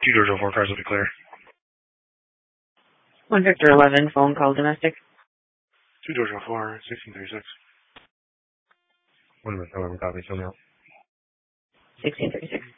Two doors over, cars will be clear. 1 Victor 11, phone call domestic. Two doors over, 1636. 1 Victor 11, copy, show me out. 1636.